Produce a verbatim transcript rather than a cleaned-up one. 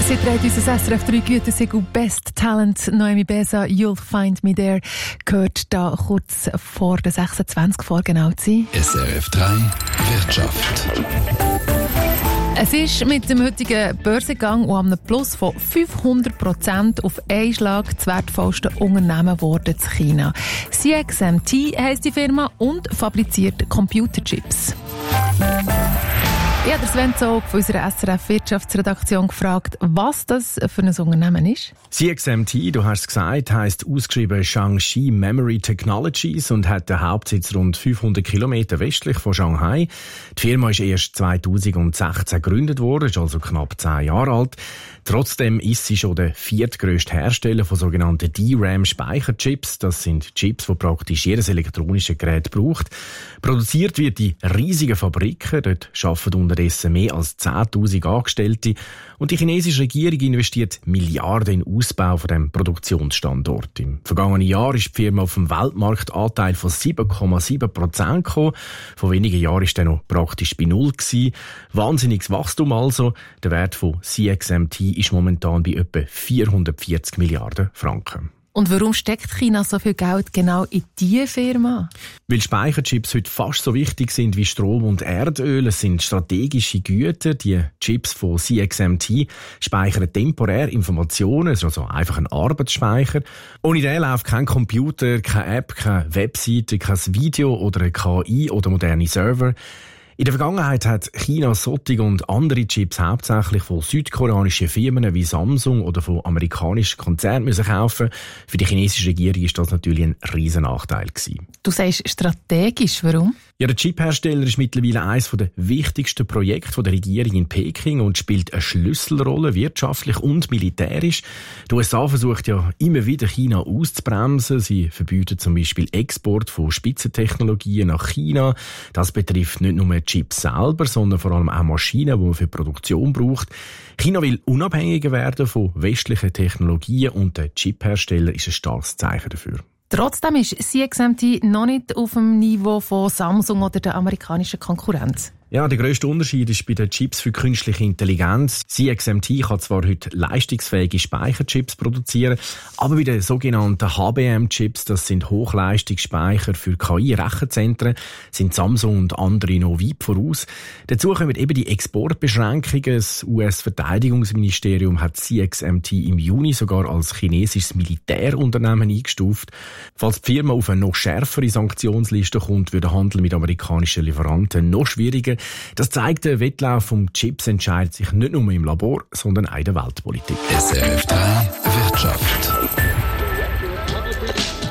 Sie trägt unser S R F drei Gütesiegel Best Talent. Noemi Besa, You'll Find Me There, gehört da kurz vor der sechsundzwanzig vor genau zu sein. S R F drei Wirtschaft. Es ist mit dem heutigen Börsengang und einem Plus von fünfhundert Prozent auf einen Schlag das wertvollste Unternehmen geworden in China. C X M T heisst die Firma und fabriziert Computerchips. Ich habe Sven Zog von unserer S R F Wirtschaftsredaktion gefragt, was das für ein Unternehmen ist. C X M T, du hast es gesagt, heisst ausgeschrieben Shaanxi Memory Technologies und hat den Hauptsitz rund fünfhundert Kilometer westlich von Shanghai. Die Firma ist erst zweitausendsechzehn gegründet worden, ist also knapp zehn Jahre alt. Trotzdem ist sie schon der viertgrösste Hersteller von sogenannten D RAM-Speicherchips. Das sind Chips, die praktisch jedes elektronische Gerät braucht. Produziert wird in riesigen Fabriken. Dort arbeiten unterdessen mehr als zehntausend Angestellte. Und die chinesische Regierung investiert Milliarden in den Ausbau von dem Produktionsstandort. Im vergangenen Jahr ist die Firma auf dem Weltmarktanteil von sieben Komma sieben Prozent gekommen. Vor wenigen Jahren war der noch praktisch bei Null gewesen. Wahnsinniges Wachstum also. Der Wert von C X M T ist momentan bei etwa vierhundertvierzig Milliarden Franken. Und warum steckt China so viel Geld genau in diese Firma? Weil Speicherchips heute fast so wichtig sind wie Strom und Erdöl. Es sind strategische Güter. Die Chips von C X M T speichern temporär Informationen. Es ist also einfach ein Arbeitsspeicher. Ohne den läuft kein Computer, keine App, keine Webseite, kein Video oder eine K I oder moderne Server. In der Vergangenheit hat China solche und andere Chips hauptsächlich von südkoreanischen Firmen wie Samsung oder von amerikanischen Konzernen müssen kaufen. Für die chinesische Regierung ist das natürlich ein riesen Nachteil gewesen. Du sagst strategisch, warum? Ja, der Chiphersteller ist mittlerweile eines der wichtigsten Projekte der Regierung in Peking und spielt eine Schlüsselrolle, wirtschaftlich und militärisch. Die U S A versucht ja immer wieder China auszubremsen. Sie verbieten zum Beispiel Export von Spitzentechnologien nach China. Das betrifft nicht nur Chips selber, sondern vor allem auch Maschinen, die man für die Produktion braucht. China will unabhängiger werden von westlichen Technologien und der Chiphersteller ist ein starkes Zeichen dafür. Trotzdem ist C X M T noch nicht auf dem Niveau von Samsung oder der amerikanischen Konkurrenz. Ja, der grösste Unterschied ist bei den Chips für künstliche Intelligenz. C X M T kann zwar heute leistungsfähige Speicherchips produzieren, aber bei den sogenannten H B M-Chips, das sind Hochleistungsspeicher für K I-Rechenzentren, sind Samsung und andere noch weit voraus. Dazu kommen eben die Exportbeschränkungen. Das U S-Verteidigungsministerium hat C X M T im Juni sogar als chinesisches Militärunternehmen eingestuft. Falls die Firma auf eine noch schärfere Sanktionsliste kommt, wird der Handel mit amerikanischen Lieferanten noch schwieriger. Das zeigt, der Wettlauf um Chips entscheidet sich nicht nur im Labor, sondern auch in der Weltpolitik. S R F drei Wirtschaft.